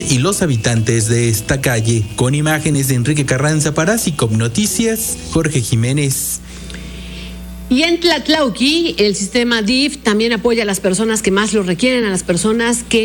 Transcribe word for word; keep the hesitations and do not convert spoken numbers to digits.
y los habitantes de esta calle. Con imágenes de Enrique Carranza para SICOP Noticias, Jorge Jiménez. Y en Tlatlauqui, el sistema D I F también apoya a las personas que más lo requieren, a las personas que